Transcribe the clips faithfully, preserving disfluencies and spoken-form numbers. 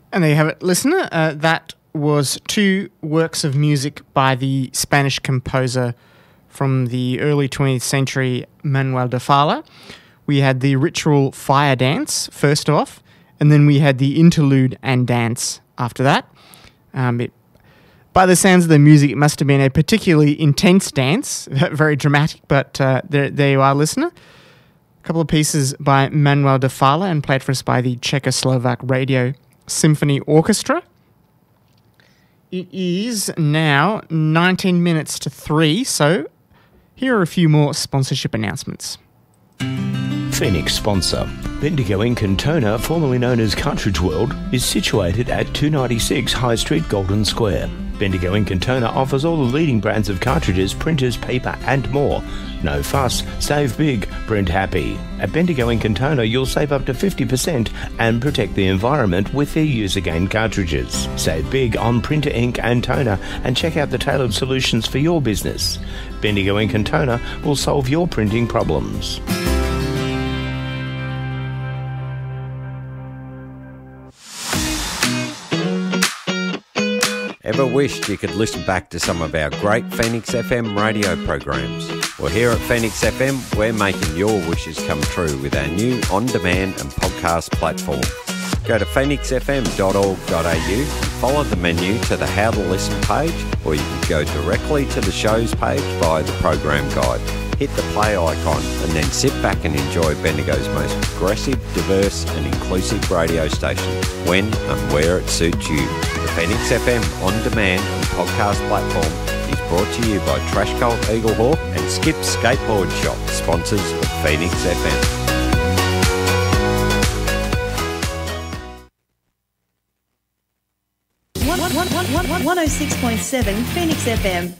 And there you have it, listener. Uh, that was two works of music by the Spanish composer from the early twentieth century, Manuel de Falla. We had the ritual fire dance first off, and then we had the interlude and dance after that. Um, it, by the sounds of the music, it must have been a particularly intense dance, very dramatic, but uh, there, there you are, listener. A couple of pieces by Manuel de Falla and played for us by the Czechoslovak Radio Symphony Orchestra. It is now nineteen minutes to three, so here are a few more sponsorship announcements. Phoenix sponsor. Bendigo Ink and Toner, formerly known as Cartridge World, is situated at two ninety-six High Street, Golden Square. Bendigo Ink and Toner offers all the leading brands of cartridges, printers, paper and more. No fuss, save big, print happy. At Bendigo Ink and Toner you'll save up to fifty percent and protect the environment with their use-again cartridges. Save big on printer ink and toner and check out the tailored solutions for your business. Bendigo Ink and Toner will solve your printing problems. Ever wished you could listen back to some of our great Phoenix F M radio programs? Well, here at Phoenix F M, we're making your wishes come true with our new on-demand and podcast platform. Go to phoenix f m dot org dot a u and follow the menu to the How to Listen page, or you can go directly to the shows page via the program guide. Hit the play icon and then sit back and enjoy Bendigo's most progressive, diverse and inclusive radio station when and where it suits you. The Phoenix F M on-demand and podcast platform is brought to you by Trash Cult Eaglehawk and Skip Skateboard Shop, sponsors of Phoenix F M. one oh six point seven Phoenix F M.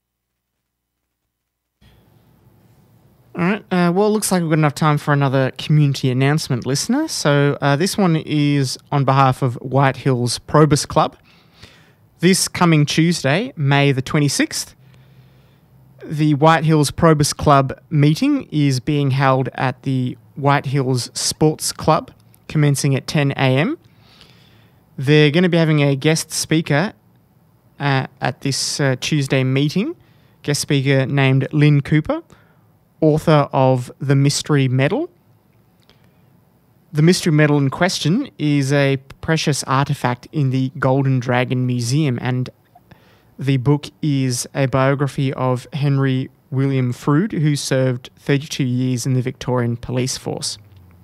All right. Uh, well, it looks like we've got enough time for another community announcement, listener. So uh, this one is on behalf of White Hills Probus Club. This coming Tuesday, May the twenty-sixth, the White Hills Probus Club meeting is being held at the White Hills Sports Club, commencing at ten a.m. They're going to be having a guest speaker uh, at this uh, Tuesday meeting, guest speaker named Lynn Cooper, author of The Mystery Medal. The Mystery Medal in question is a precious artefact in the Golden Dragon Museum, and the book is a biography of Henry William Froude, who served thirty-two years in the Victorian Police Force.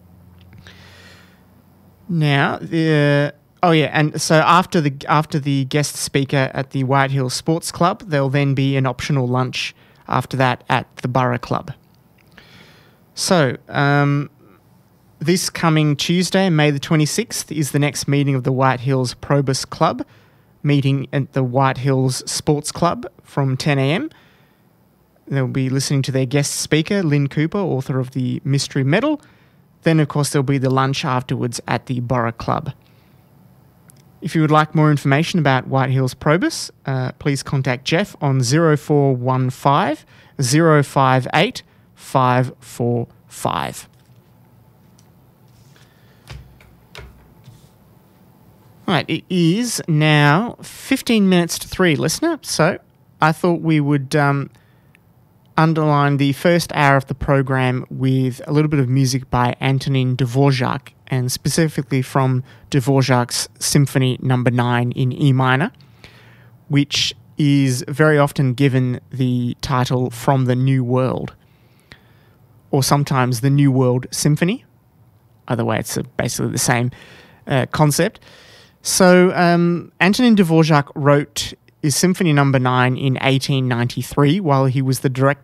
Now, the... Oh yeah, and so after the after the guest speaker at the White Hills Sports Club, there'll then be an optional lunch after that at the Borough Club. So, um, this coming Tuesday, May the twenty-sixth, is the next meeting of the White Hills Probus Club, meeting at the White Hills Sports Club from ten a.m. They'll be listening to their guest speaker, Lynn Cooper, author of the Mystery Medal. Then, of course, there'll be the lunch afterwards at the Borough Club. If you would like more information about White Hills Probus, uh, please contact Jeff on zero four one five, zero five eight, five four five. Right, it is now fifteen minutes to three, listener. So I thought we would um, underline the first hour of the program with a little bit of music by Antonin Dvorak, and specifically from Dvorak's Symphony Number Nine in E minor, which is very often given the title From the New World, or sometimes the New World Symphony. Either way, it's basically the same uh, concept. So um, Antonin Dvorak wrote his Symphony Number Nine in eighteen ninety-three while he was the direct